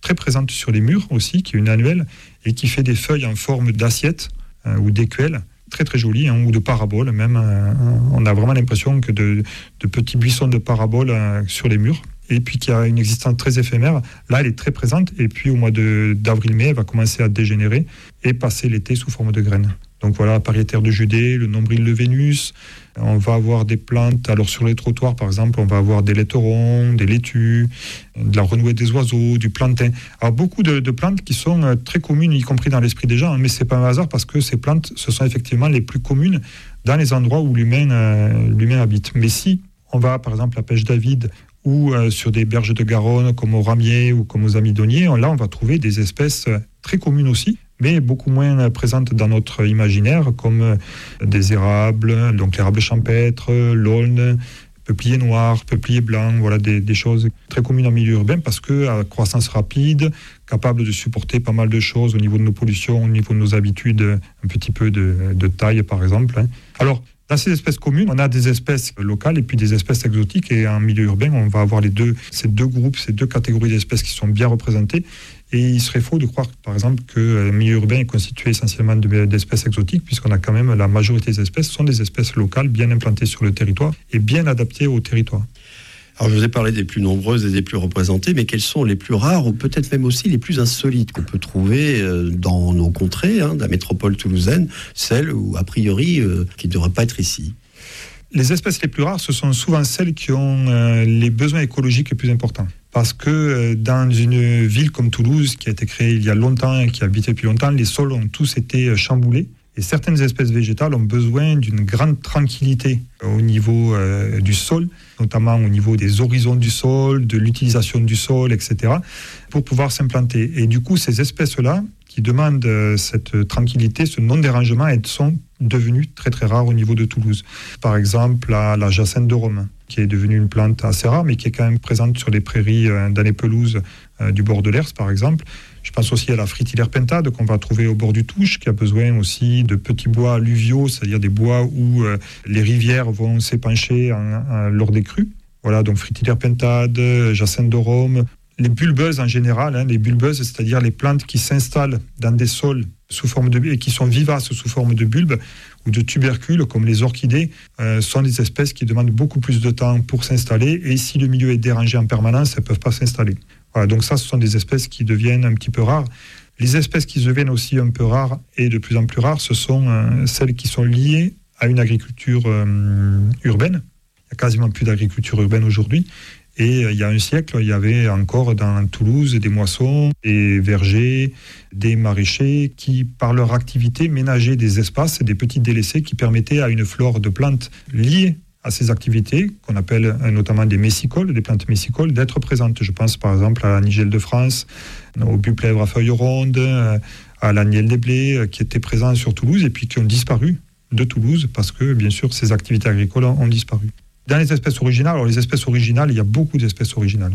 très présente sur les murs aussi, qui est une annuelle, et qui fait des feuilles en forme d'assiette ou d'écuelle, très très jolies, ou de paraboles même. On a vraiment l'impression que de petits buissons de paraboles sur les murs, et puis qui a une existence très éphémère. Là, elle est très présente, et puis au mois d'avril-mai, elle va commencer à dégénérer et passer l'été sous forme de graines. Donc voilà, pariétaire de Judée, le nombril de Vénus. On va avoir des plantes, alors sur les trottoirs par exemple, on va avoir des laiterons, des laitues, de la renouée des oiseaux, du plantain. Alors beaucoup de plantes qui sont très communes, y compris dans l'esprit des gens, mais c'est pas un hasard parce que ces plantes, ce sont effectivement les plus communes dans les endroits où l'humain habite. Mais si on va par exemple à Pêche-David ou sur des berges de Garonne comme au Ramier ou comme aux Amidonniers, là on va trouver des espèces très communes aussi, mais beaucoup moins présentes dans notre imaginaire, comme des érables, donc l'érable champêtre, l'aulne, peuplier noir, peuplier blanc, voilà des choses très communes en milieu urbain parce que à croissance rapide, capable de supporter pas mal de choses au niveau de nos pollutions, au niveau de nos habitudes, un petit peu de taille par exemple. Alors, dans ces espèces communes, on a des espèces locales et puis des espèces exotiques. Et en milieu urbain, on va avoir ces deux groupes, ces deux catégories d'espèces qui sont bien représentées. Et il serait faux de croire, par exemple, que le milieu urbain est constitué essentiellement d'espèces exotiques, puisqu'on a quand même la majorité des espèces sont des espèces locales, bien implantées sur le territoire et bien adaptées au territoire. Alors, je vous ai parlé des plus nombreuses et des plus représentées, mais quelles sont les plus rares ou peut-être même aussi les plus insolites qu'on peut trouver dans nos contrées, de la métropole toulousaine, celles où, a priori, qui ne devraient pas être ici? Les espèces les plus rares, ce sont souvent celles qui ont les besoins écologiques les plus importants. Parce que dans une ville comme Toulouse, qui a été créée il y a longtemps et qui habite depuis longtemps, les sols ont tous été chamboulés. Et certaines espèces végétales ont besoin d'une grande tranquillité au niveau du sol, notamment au niveau des horizons du sol, de l'utilisation du sol, etc., pour pouvoir s'implanter. Et du coup, ces espèces-là, qui demandent cette tranquillité, ce non-dérangement, elles sont devenues très très rares au niveau de Toulouse. Par exemple, la jacinthe de Rome, qui est devenue une plante assez rare, mais qui est quand même présente sur les prairies, dans les pelouses du bord de l'Ers, par exemple. Je pense aussi à la fritillaire pentade qu'on va trouver au bord du Touche, qui a besoin aussi de petits bois alluviaux, c'est-à-dire des bois où les rivières vont s'épancher lors des crues. Voilà, donc fritillaire pentade, jacinthe de Rome. Les bulbeuses en général, les bulbeuses, c'est-à-dire les plantes qui s'installent dans des sols sous forme et qui sont vivaces sous forme de bulbes ou de tubercules, comme les orchidées, sont des espèces qui demandent beaucoup plus de temps pour s'installer. Et si le milieu est dérangé en permanence, elles ne peuvent pas s'installer. Voilà, donc ça, ce sont des espèces qui deviennent un petit peu rares. Les espèces qui deviennent aussi un peu rares et de plus en plus rares, ce sont celles qui sont liées à une agriculture urbaine. Il n'y a quasiment plus d'agriculture urbaine aujourd'hui. Et il y a un siècle, il y avait encore dans Toulouse des moissons, des vergers, des maraîchers qui, par leur activité, ménageaient des espaces, des petits délaissés qui permettaient à une flore de plantes liées à ces activités, qu'on appelle notamment des messicoles, des plantes messicoles, d'être présentes. Je pense par exemple à la nigelle de France, au buplèvre à feuilles rondes, à l'agnelle des blés, qui étaient présents sur Toulouse et puis qui ont disparu de Toulouse parce que, bien sûr, ces activités agricoles ont disparu. Dans les espèces originales, alors les espèces originales, il y a beaucoup d'espèces originales.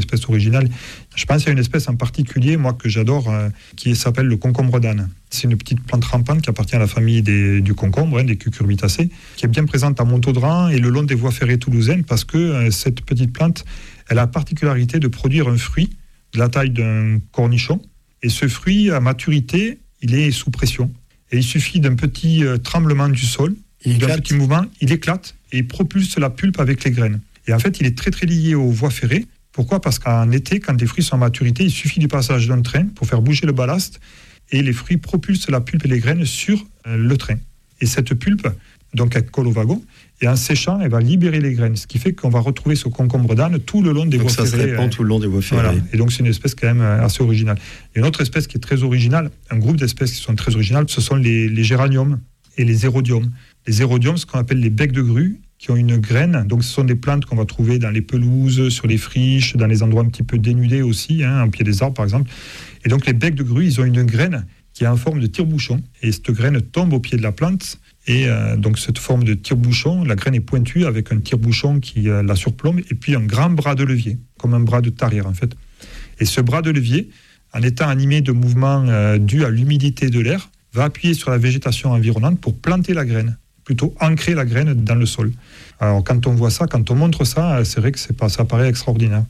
Je pense à une espèce en particulier, moi, que j'adore, qui s'appelle le concombre d'âne. C'est une petite plante rampante qui appartient à la famille du concombre, des cucurbitacées, qui est bien présente à Montaudran et le long des voies ferrées toulousaines parce que cette petite plante, elle a la particularité de produire un fruit de la taille d'un cornichon. Et ce fruit, à maturité, il est sous pression. Et il suffit d'un petit tremblement du sol, d'un petit mouvement, il éclate et propulse la pulpe avec les graines. Et en fait, il est très très lié aux voies ferrées. Pourquoi ? Parce qu'en été, quand des fruits sont à maturité, il suffit du passage d'un train pour faire bouger le ballast et les fruits propulsent la pulpe et les graines sur le train. Et cette pulpe, donc elle colle au wagon, et en séchant, elle va libérer les graines, ce qui fait qu'on va retrouver ce concombre d'âne tout le long des voies ferrées. Donc ça se répand tout le long des voies ferrées. Voilà. Et donc c'est une espèce quand même assez originale. Et une autre espèce qui est très originale, un groupe d'espèces qui sont très originales, ce sont les géraniums et les érodiums. Les érodiums, ce qu'on appelle les becs de grue, qui ont une graine. Donc, ce sont des plantes qu'on va trouver dans les pelouses, sur les friches, dans les endroits un petit peu dénudés aussi, en pied des arbres, par exemple. Et donc, les becs de grue, ils ont une graine qui est en forme de tire-bouchon. Et cette graine tombe au pied de la plante. Et donc, cette forme de tire-bouchon, la graine est pointue avec un tire-bouchon qui la surplombe et puis un grand bras de levier, comme un bras de tarière, en fait. Et ce bras de levier, en étant animé de mouvements dus à l'humidité de l'air, va appuyer sur la végétation environnante pour planter la graine, plutôt ancrer la graine dans le sol. Alors quand on voit ça, quand on montre ça, c'est vrai que ça paraît extraordinaire.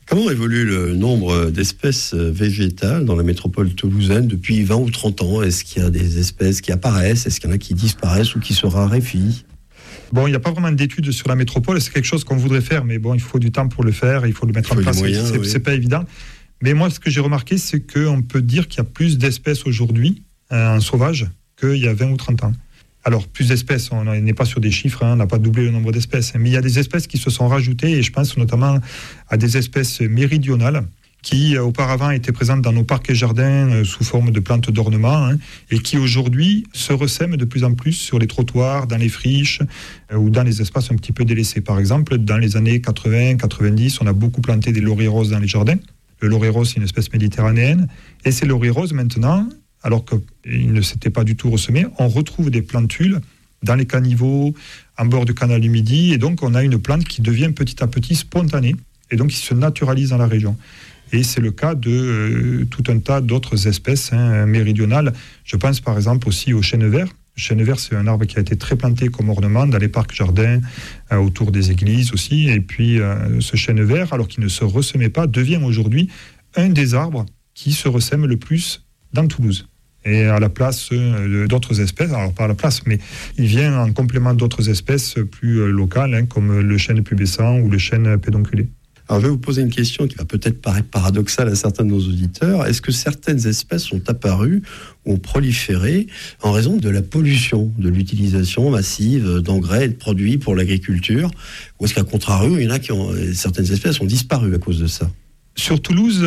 Comment évolue le nombre d'espèces végétales dans la métropole toulousaine depuis 20 ou 30 ans ? Est-ce qu'il y a des espèces qui apparaissent ? Est-ce qu'il y en a qui disparaissent ou qui se raréfient ? Bon, il n'y a pas vraiment d'études sur la métropole, c'est quelque chose qu'on voudrait faire, mais bon, il faut du temps pour le faire, il faut le mettre en place, c'est pas évident. Mais moi, ce que j'ai remarqué, c'est qu'on peut dire qu'il y a plus d'espèces aujourd'hui en sauvage qu'il y a 20 ou 30 ans. Alors, plus d'espèces, on n'est pas sur des chiffres, on n'a pas doublé le nombre d'espèces, mais il y a des espèces qui se sont rajoutées, et je pense notamment à des espèces méridionales qui auparavant étaient présentes dans nos parcs et jardins sous forme de plantes d'ornement, et qui aujourd'hui se ressèment de plus en plus sur les trottoirs, dans les friches ou dans les espaces un petit peu délaissés. Par exemple, dans les années 80-90, on a beaucoup planté des lauriers roses dans les jardins. Le laurier rose, c'est une espèce méditerranéenne, et ces lauriers roses maintenant, alors qu'ils ne s'étaient pas du tout ressemés, on retrouve des plantules dans les caniveaux, en bord du canal du Midi, et donc on a une plante qui devient petit à petit spontanée, et donc qui se naturalise dans la région. Et c'est le cas de tout un tas d'autres espèces méridionales. Je pense par exemple aussi au chêne vert. Le chêne vert, c'est un arbre qui a été très planté comme ornement dans les parcs jardins, autour des églises aussi. Et puis ce chêne vert, alors qu'il ne se ressemait pas, devient aujourd'hui un des arbres qui se ressème le plus dans Toulouse. Et à la place d'autres espèces, alors pas à la place, mais il vient en complément d'autres espèces plus locales, comme le chêne pubescent ou le chêne pédonculé. Alors je vais vous poser une question qui va peut-être paraître paradoxale à certains de nos auditeurs. Est-ce que certaines espèces sont apparues ou ont proliféré en raison de la pollution, de l'utilisation massive d'engrais et de produits pour l'agriculture ? Ou est-ce qu'à contrario, il y en a certaines espèces ont disparu à cause de ça ? Sur Toulouse,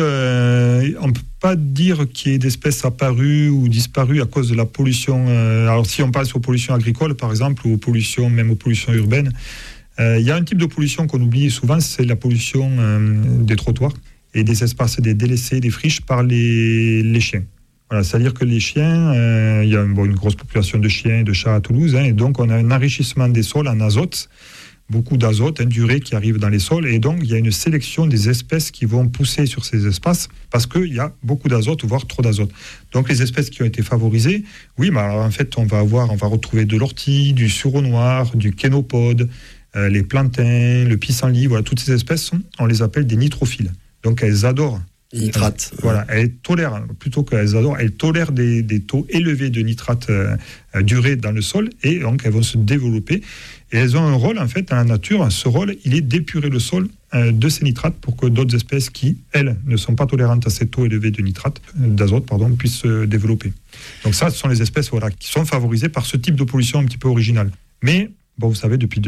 on ne peut pas dire qu'il y ait d'espèces apparues ou disparues à cause de la pollution. Alors si on passe aux pollutions agricoles, par exemple, ou même aux pollutions urbaines, il y a un type de pollution qu'on oublie souvent, c'est la pollution des trottoirs et des espaces des délaissés, des friches par les chiens. Voilà, c'est-à-dire que les chiens, il y a une grosse population de chiens et de chats à Toulouse, et donc on a un enrichissement des sols en azote, beaucoup d'azote, d'urée qui arrive dans les sols, et donc il y a une sélection des espèces qui vont pousser sur ces espaces parce qu'il y a beaucoup d'azote, voire trop d'azote. Donc les espèces qui ont été favorisées, oui, mais alors, en fait on va retrouver de l'ortie, du sureau noir, du kénopode, les plantains, le pissenlit, voilà, toutes ces espèces, on les appelle des nitrophiles. Donc elles adorent les nitrates. Voilà, elles tolèrent, plutôt qu'elles adorent, elles tolèrent des taux élevés de nitrates d'urée dans le sol, et donc elles vont se développer. Et elles ont un rôle, en fait, dans la nature. Ce rôle, il est d'épurer le sol de ces nitrates pour que d'autres espèces qui, elles, ne sont pas tolérantes à ces taux élevés de nitrates, d'azote, puissent se développer. Donc ça, ce sont les espèces qui sont favorisées par ce type de pollution un petit peu originale. Mais bon, vous savez, depuis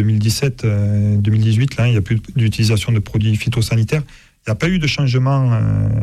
2017-2018, là, il n'y a plus d'utilisation de produits phytosanitaires. Il n'y a pas eu de changement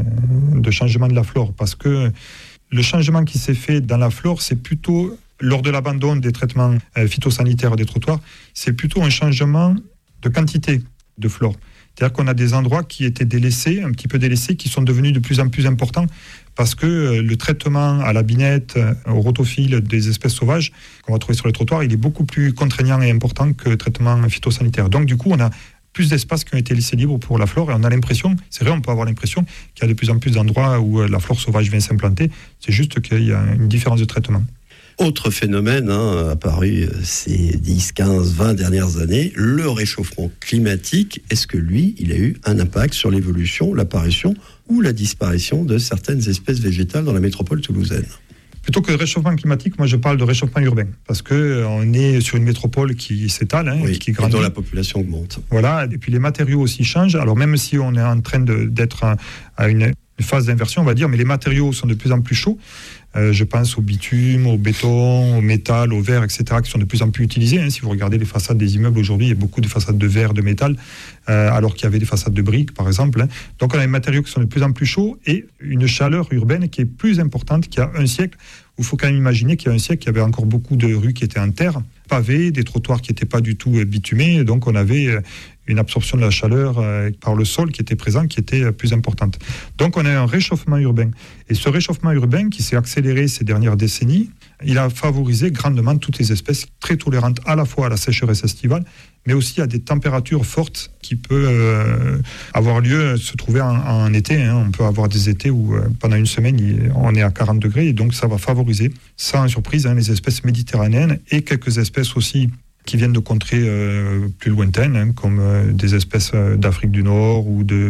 de la flore, parce que le changement qui s'est fait dans la flore, c'est plutôt, lors de l'abandon des traitements phytosanitaires des trottoirs, c'est plutôt un changement de quantité de flore. C'est-à-dire qu'on a des endroits qui étaient délaissés, un petit peu délaissés, qui sont devenus de plus en plus importants, parce que le traitement à la binette, au rotophile des espèces sauvages qu'on va trouver sur les trottoirs, il est beaucoup plus contraignant et important que le traitement phytosanitaire. Donc du coup, on a plus d'espaces qui ont été laissés libres pour la flore, et on a l'impression, c'est vrai, on peut avoir l'impression qu'il y a de plus en plus d'endroits où la flore sauvage vient s'implanter. C'est juste qu'il y a une différence de traitement. Autre phénomène apparu ces 10, 15, 20 dernières années, le réchauffement climatique. Est-ce que lui, il a eu un impact sur l'évolution, l'apparition ou la disparition de certaines espèces végétales dans la métropole toulousaine ? Plutôt que de réchauffement climatique, moi je parle de réchauffement urbain, parce qu'on est sur une métropole qui s'étale, qui grandit. Et dont la population augmente. Voilà, et puis les matériaux aussi changent. Alors même si on est en train d'être à une phase d'inversion, on va dire, mais les matériaux sont de plus en plus chauds. Je pense au bitume, au béton, au métal, au verre, etc., qui sont de plus en plus utilisés. Si vous regardez les façades des immeubles aujourd'hui, il y a beaucoup de façades de verre, de métal, alors qu'il y avait des façades de briques, par exemple. Donc on a des matériaux qui sont de plus en plus chauds et une chaleur urbaine qui est plus importante qu'il y a un siècle. Il faut quand même imaginer qu'il y a un siècle, il y avait encore beaucoup de rues qui étaient en terre, pavées, des trottoirs qui n'étaient pas du tout bitumés. Donc on avait une absorption de la chaleur par le sol qui était présent, qui était plus importante. Donc on a un réchauffement urbain. Et ce réchauffement urbain qui s'est accéléré ces dernières décennies, il a favorisé grandement toutes les espèces très tolérantes à la fois à la sécheresse estivale, mais aussi à des températures fortes qui peuvent avoir lieu, se trouver en été. On peut avoir des étés où pendant une semaine on est à 40 degrés, et donc ça va favoriser, sans surprise, les espèces méditerranéennes et quelques espèces aussi qui viennent de contrées plus lointaines, comme des espèces d'Afrique du Nord ou de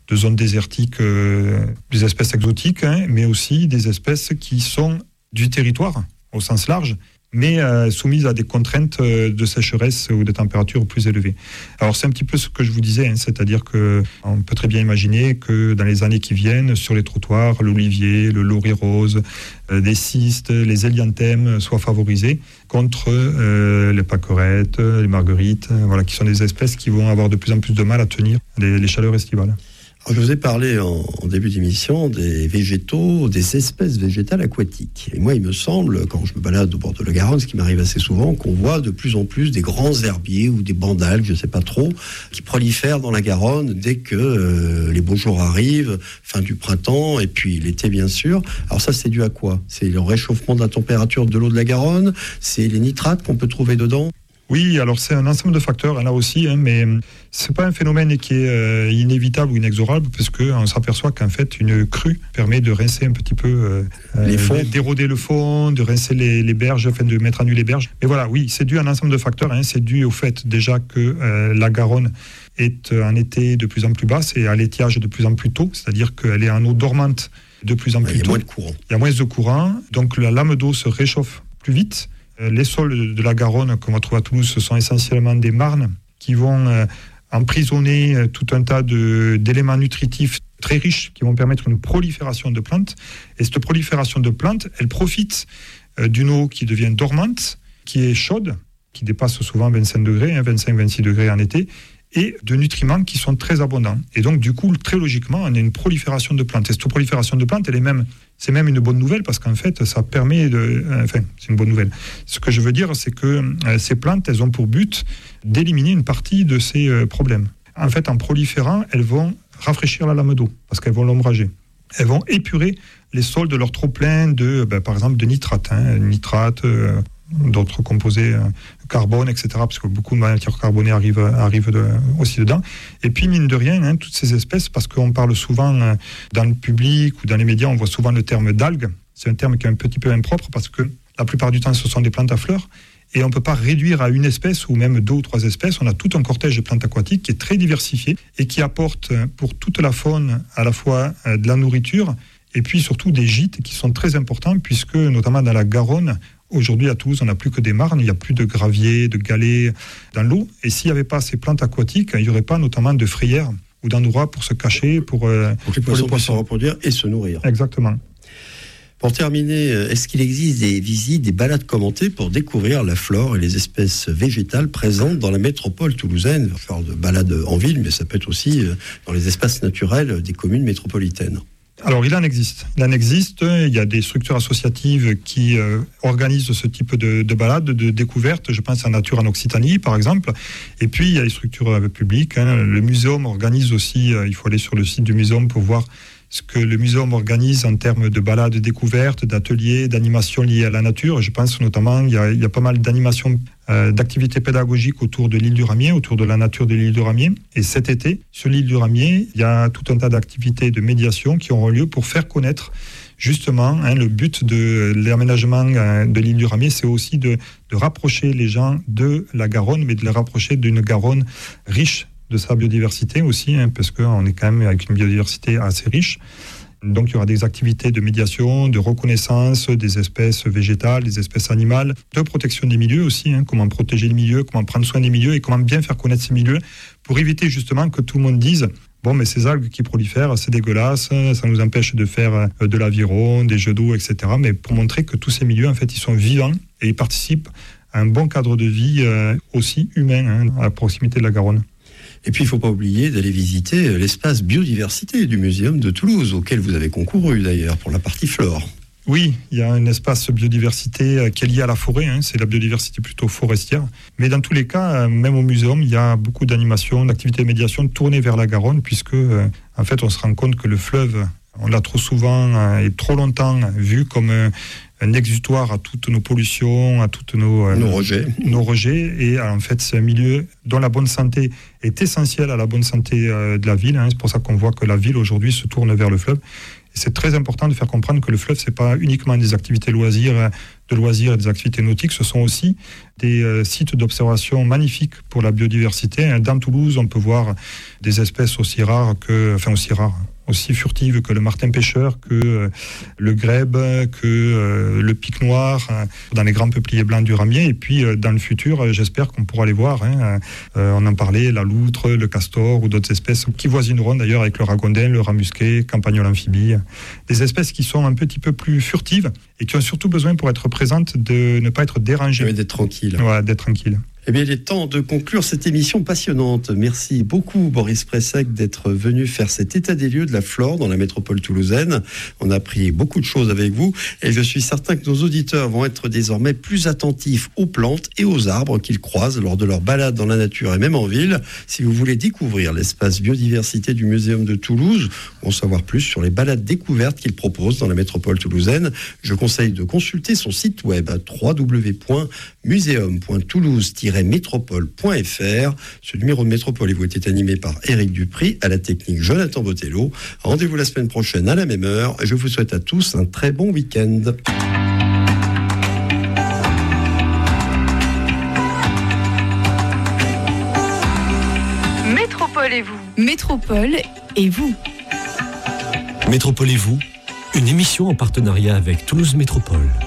de zones désertiques, des espèces exotiques, mais aussi des espèces qui sont du territoire au sens large, mais soumises à des contraintes de sécheresse ou de températures plus élevées. Alors c'est un petit peu ce que je vous disais, c'est-à-dire qu'on peut très bien imaginer que dans les années qui viennent, sur les trottoirs, l'olivier, le laurier rose, des cystes, les hélianthèmes soient favorisés contre les pâquerettes, les marguerites, qui sont des espèces qui vont avoir de plus en plus de mal à tenir les chaleurs estivales. Je vous ai parlé en début d'émission des végétaux, des espèces végétales aquatiques. Et moi, il me semble, quand je me balade au bord de la Garonne, ce qui m'arrive assez souvent, qu'on voit de plus en plus des grands herbiers ou des bancs d'algues, je ne sais pas trop, qui prolifèrent dans la Garonne dès que les beaux jours arrivent, fin du printemps, et puis l'été, bien sûr. Alors ça, c'est dû à quoi ? C'est le réchauffement de la température de l'eau de la Garonne ? C'est les nitrates qu'on peut trouver dedans ? Oui, alors c'est un ensemble de facteurs là aussi, mais c'est pas un phénomène qui est inévitable ou inexorable, parce qu'on s'aperçoit qu'en fait une crue permet de rincer un petit peu les fonds, d'éroder le fond, de rincer les berges, afin de mettre à nu les berges. Mais voilà, oui, c'est dû à un ensemble de facteurs. C'est dû au fait déjà que la Garonne est en été de plus en plus basse et à l'étiage de plus en plus tôt, c'est-à-dire qu'elle est en eau dormante de plus en plus tôt. Il y a moins de courant. Il y a moins de courant, donc la lame d'eau se réchauffe plus vite. Les sols de la Garonne qu'on va trouver à Toulouse, ce sont essentiellement des marnes qui vont emprisonner tout un tas d'éléments nutritifs très riches qui vont permettre une prolifération de plantes. Et cette prolifération de plantes, elle profite d'une eau qui devient dormante, qui est chaude, qui dépasse souvent 25 degrés, 25-26 degrés en été, et de nutriments qui sont très abondants. Et donc, du coup, très logiquement, on a une prolifération de plantes. Et cette prolifération de plantes, c'est même une bonne nouvelle, parce qu'en fait, ça permet c'est une bonne nouvelle. Ce que je veux dire, c'est que ces plantes, elles ont pour but d'éliminer une partie de ces problèmes. En fait, en proliférant, elles vont rafraîchir la lame d'eau, parce qu'elles vont l'ombrager. Elles vont épurer les sols de leur trop-plein par exemple, de nitrates. Nitrates, d'autres composés, carbone, etc., parce que beaucoup de matières carbonées arrivent aussi dedans. Et puis, mine de rien, toutes ces espèces, parce qu'on parle souvent dans le public ou dans les médias, on voit souvent le terme d'algues. C'est un terme qui est un petit peu impropre, parce que la plupart du temps, ce sont des plantes à fleurs, et on ne peut pas réduire à une espèce ou même 2 ou 3 espèces. On a tout un cortège de plantes aquatiques qui est très diversifié et qui apporte pour toute la faune à la fois de la nourriture et puis surtout des gîtes qui sont très importants, puisque notamment dans la Garonne, aujourd'hui, à Toulouse, on n'a plus que des marnes, il n'y a plus de graviers, de galets dans l'eau. Et s'il n'y avait pas ces plantes aquatiques, il n'y aurait pas notamment de frayères ou d'endroits pour se cacher, pour que les poissons puissent se reproduire et se nourrir. Exactement. Pour terminer, est-ce qu'il existe des visites, des balades commentées pour découvrir la flore et les espèces végétales présentes dans la métropole toulousaine ? Je parle de balades en ville, mais ça peut être aussi dans les espaces naturels des communes métropolitaines. Alors, il en existe. Il y a des structures associatives qui organisent ce type de balades, de découvertes. Je pense à Nature en Occitanie, par exemple. Et puis, il y a les structures publiques. Le muséum organise aussi, il faut aller sur le site du muséum pour voir ce que le muséum organise en termes de balades découvertes, d'ateliers, d'animations liées à la nature. Je pense notamment, il y a pas mal d'animations, d'activités pédagogiques autour de l'île du Ramier, autour de la nature de l'île du Ramier. Et cet été, sur l'île du Ramier, il y a tout un tas d'activités de médiation qui auront lieu pour faire connaître justement le but de l'aménagement de l'île du Ramier, c'est aussi de rapprocher les gens de la Garonne, mais de les rapprocher d'une Garonne riche de sa biodiversité aussi, parce qu'on est quand même avec une biodiversité assez riche. Donc il y aura des activités de médiation, de reconnaissance des espèces végétales, des espèces animales, de protection des milieux aussi, comment protéger les milieux, comment prendre soin des milieux et comment bien faire connaître ces milieux pour éviter justement que tout le monde dise « Bon, mais ces algues qui prolifèrent, c'est dégueulasse, ça nous empêche de faire de l'aviron, des jeux d'eau, etc. » Mais pour montrer que tous ces milieux, en fait, ils sont vivants et ils participent à un bon cadre de vie aussi humain à proximité de la Garonne. Et puis, il ne faut pas oublier d'aller visiter l'espace biodiversité du Muséum de Toulouse, auquel vous avez concouru d'ailleurs pour la partie flore. Oui, il y a un espace biodiversité qui est lié à la forêt, c'est la biodiversité plutôt forestière. Mais dans tous les cas, même au muséum, il y a beaucoup d'animations, d'activités de médiation tournées vers la Garonne, puisque en fait, on se rend compte que le fleuve, on l'a trop souvent et trop longtemps vu comme un exutoire à toutes nos pollutions, à toutes nos rejets. Et en fait, c'est un milieu dont la bonne santé est essentielle à la bonne santé de la ville. C'est pour ça qu'on voit que la ville aujourd'hui se tourne vers le fleuve. C'est très important de faire comprendre que le fleuve, c'est pas uniquement des activités de loisirs et des activités nautiques, ce sont aussi des sites d'observation magnifiques pour la biodiversité. Dans Toulouse, on peut voir des espèces aussi furtives que le martin pêcheur, que le grèbe, que le pic noir, dans les grands peupliers blancs du ramier. Et puis, dans le futur, j'espère qu'on pourra les voir. On en parlait, la loutre, le castor ou d'autres espèces qui voisineront d'ailleurs avec le ragondin, le rat musqué, campagnol amphibie. Des espèces qui sont un petit peu plus furtives et qui ont surtout besoin, pour être présentes, de ne pas être dérangées. Oui, d'être tranquille. Ouais, d'être tranquille. Eh bien, il est temps de conclure cette émission passionnante. Merci beaucoup, Boris Pressac, d'être venu faire cet état des lieux de la flore dans la métropole toulousaine. On a appris beaucoup de choses avec vous et je suis certain que nos auditeurs vont être désormais plus attentifs aux plantes et aux arbres qu'ils croisent lors de leur balade dans la nature et même en ville. Si vous voulez découvrir l'espace biodiversité du Muséum de Toulouse ou en savoir plus sur les balades découvertes qu'il propose dans la métropole toulousaine, je conseille de consulter son site web à www.museum.toulouse-métropole.fr. Ce numéro de Métropole vous était animé par Éric Dupry, à la technique Jonathan Botello. Rendez-vous la semaine prochaine à la même heure. Je vous souhaite à tous un très bon week-end. Métropole et vous. Métropole et vous. Métropole et vous, une émission en partenariat avec Toulouse Métropole.